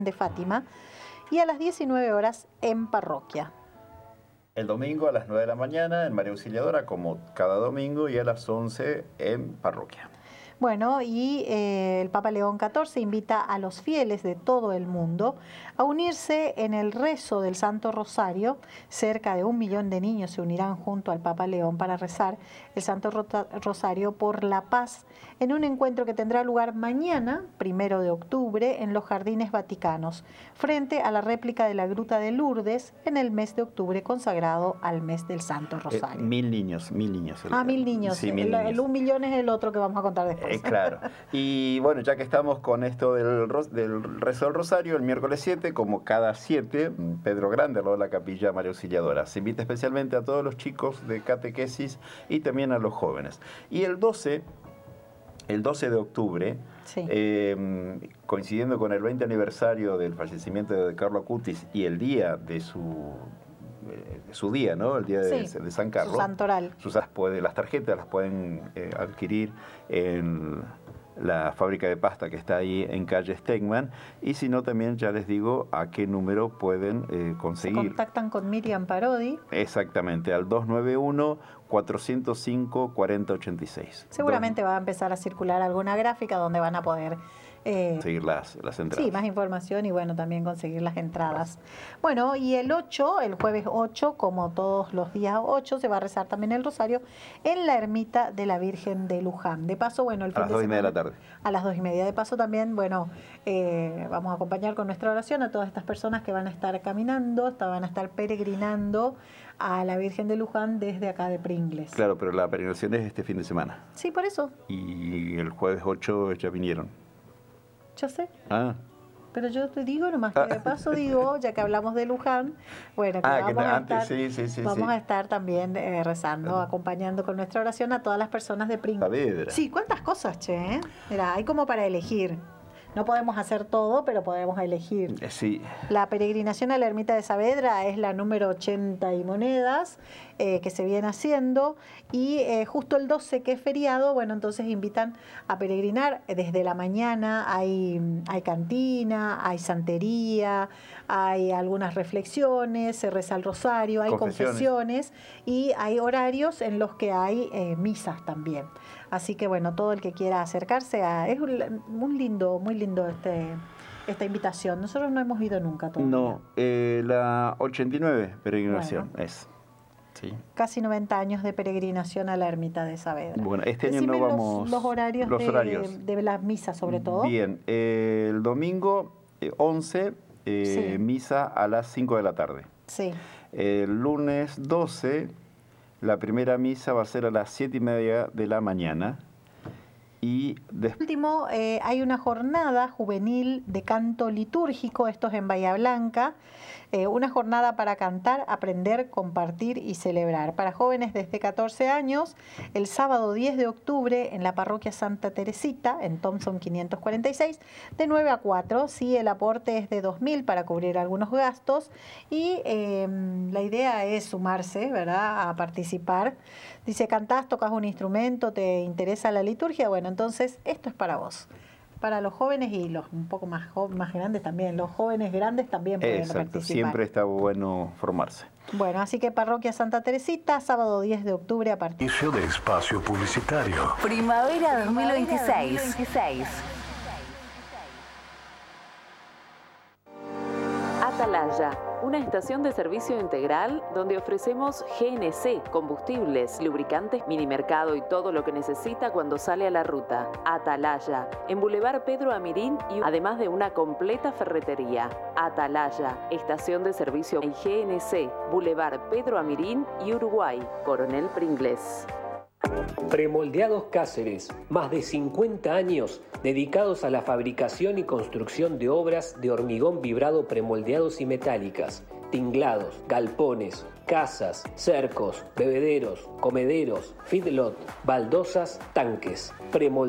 de Fátima y a las 19 horas en parroquia. El domingo a las 9 de la mañana en María Auxiliadora, como cada domingo, y a las 11 en parroquia. Bueno, y el Papa León XIV invita a los fieles de todo el mundo a unirse en el rezo del Santo Rosario. Cerca de 1 millón de niños se unirán junto al Papa León para rezar el Santo Rosario por la paz en un encuentro que tendrá lugar mañana, 1 de octubre, en los Jardines Vaticanos, frente a la réplica de la Gruta de Lourdes en el mes de octubre consagrado al mes del Santo Rosario. 1000 niños, 1000 niños. 1000 niños. Sí, 1000 niños. El 1 millón es el otro que vamos a contar después. Claro. Y bueno, ya que estamos con esto del rezo del Rosario, el miércoles 7, como cada 7, Pedro Grande, de la Capilla María Auxiliadora. Se invita especialmente a todos los chicos de catequesis y también a los jóvenes. Y el 12 de octubre, sí, coincidiendo con el 20 aniversario del fallecimiento de Carlo Acutis y el día de su día, ¿no? El día de San Carlos. Su santoral. Las tarjetas las pueden adquirir en la fábrica de pasta que está ahí en calle Stegman, y si no, también ya les digo a qué número pueden conseguir. Se contactan con Miriam Parodi. Exactamente, al 291-405-4086. Seguramente va a empezar a circular alguna gráfica donde van a poder seguir las entradas. Sí, más información y bueno, también conseguir las entradas. Bueno, y el jueves 8, como todos los días 8, se va a rezar también el Rosario en la ermita de la Virgen de Luján. De paso, bueno, el fin de semana, a las 2:30 de la tarde. A las 2:30. De paso también, bueno, vamos a acompañar con nuestra oración a todas estas personas que van a estar caminando, van a estar peregrinando a la Virgen de Luján desde acá de Pringles. Claro, pero la peregrinación es este fin de semana. Sí, por eso. Y el jueves 8 ya vinieron. Ya sé. Ah. Pero yo te digo, nomás que de paso digo, ya que hablamos de Luján, bueno, que vamos a estar también rezando, acompañando con nuestra oración a todas las personas de Pringles. Sí, cuántas cosas, che. Mira, hay como para elegir. No podemos hacer todo, pero podemos elegir. Sí. La peregrinación a la ermita de Saavedra es la número 80 y monedas que se viene haciendo, y justo el 12, que es feriado, bueno, entonces invitan a peregrinar desde la mañana. Hay cantina, hay santería, hay algunas reflexiones, se reza el rosario, hay confesiones y hay horarios en los que hay misas también. Así que bueno, todo el que quiera acercarse es muy lindo esta invitación. Nosotros no hemos ido nunca todavía. No, la 89 peregrinación es. Sí. Casi 90 años de peregrinación a la ermita de Saavedra. Bueno, este año no vamos. Los horarios de las misas, sobre todo. Bien, el domingo 11, misa a las 5 de la tarde. Sí. El lunes 12, la primera misa va a ser a las 7:30 de la mañana. Y último, hay una jornada juvenil de canto litúrgico, esto es en Bahía Blanca, una jornada para cantar, aprender, compartir y celebrar. Para jóvenes desde 14 años, el sábado 10 de octubre en la parroquia Santa Teresita, en Thompson 546, de 9 a 4. Sí, el aporte es de 2.000 para cubrir algunos gastos, y la idea es sumarse, ¿verdad?, a participar. Dice, cantás, tocas un instrumento, te interesa la liturgia, bueno, entonces esto es para vos. Para los jóvenes y los un poco más grandes también. Los jóvenes grandes también pueden participar. Siempre está bueno formarse. Bueno, así que Parroquia Santa Teresita, sábado 10 de octubre a partir de espacio publicitario. Primavera 2026. Atalaya, una estación de servicio integral donde ofrecemos GNC, combustibles, lubricantes, minimercado y todo lo que necesita cuando sale a la ruta. Atalaya, en Boulevard Pedro Amirín, y además de una completa ferretería. Atalaya, estación de servicio en GNC, Boulevard Pedro Amirín y Uruguay, Coronel Pringles. Premoldeados Cáceres, más de 50 años dedicados a la fabricación y construcción de obras de hormigón vibrado premoldeados y metálicas, tinglados, galpones, casas, cercos, bebederos, comederos, feedlot, baldosas, tanques.